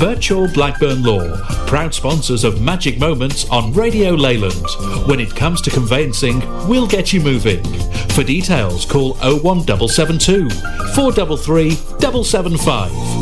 Birchall Blackburn Law, proud sponsors of Magic Moments on Radio Leyland. When it comes to conveyancing, we'll get you moving. For details, call 01772 433 775.